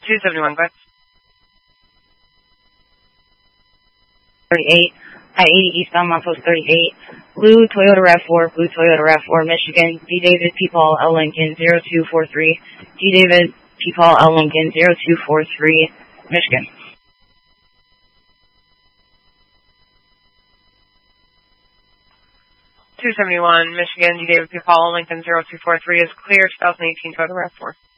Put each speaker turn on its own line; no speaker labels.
271, go ahead.
38, I-80 eastbound, milepost 38, Blue Toyota RAV4, Michigan, D. David P. Paul L. Lincoln, 0243, D. David P. Paul L. Lincoln, 0243, Michigan.
Michigan, D. David P. Paul Lincoln 0243 is clear, 2018 Toyota RAV4.